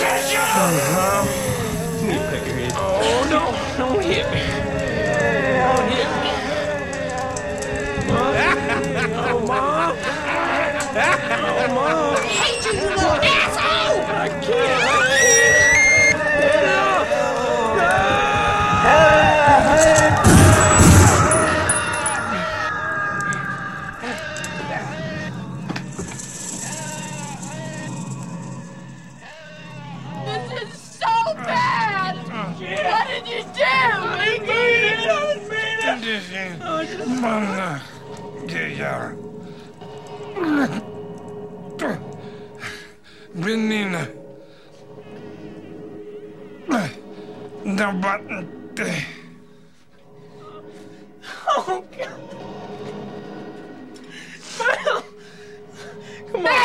Oh, no. Don't hit me. Don't hit me. Oh, Mom. Oh, Mom. I hate you, you little asshole! I can't. Get up. This is so bad! What did you do? I didn't mean Menina, não bate. Oh, God. Come on.